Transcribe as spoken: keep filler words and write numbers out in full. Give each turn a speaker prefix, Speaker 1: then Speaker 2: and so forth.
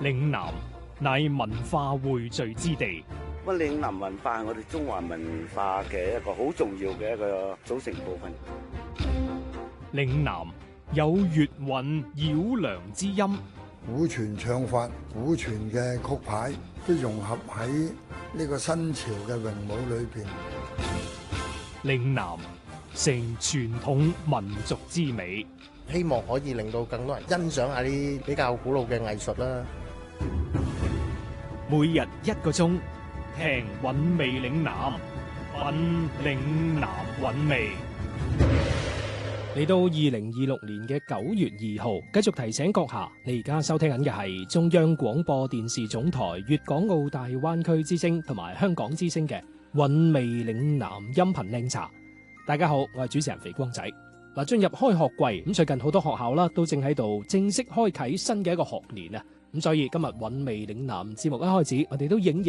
Speaker 1: 嶺南乃文化匯聚之地。
Speaker 2: 咁嶺南文化係我哋中華文化嘅一個好重要嘅一個組成部分。
Speaker 1: 嶺南有粵韻繞梁之音，
Speaker 3: 古傳唱法、古傳嘅曲牌都融合喺呢個新潮嘅詠舞裏邊。
Speaker 1: 嶺南成傳統民族之美，
Speaker 4: 希望可以令到更多人欣賞下啲比較古老嘅藝術啦。
Speaker 1: 每日一個鐘，聽韻味嶺南，品嶺南韻味。嚟到二零二六年嘅九月二號，繼續提醒閣下，你而家收聽緊嘅係中央廣播電視總台粵港澳大灣區之聲同埋香港之聲嘅韻味嶺南音頻靚茶。大家好，我係主持人肥光仔。嗱，進入開學季，咁最近好多學校啦都正喺度正式開啟新嘅一個學年啊，咁所以今日韻味嶺南節目一開始，我哋都影影